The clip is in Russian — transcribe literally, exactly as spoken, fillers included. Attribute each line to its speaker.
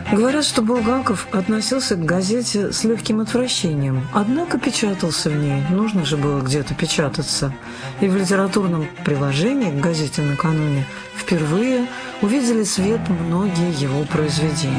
Speaker 1: Говорят, что Булгаков относился к газете с легким отвращением, однако печатался в ней, нужно же было где-то печататься. И в литературном приложении к газете накануне впервые увидели свет многие его произведения.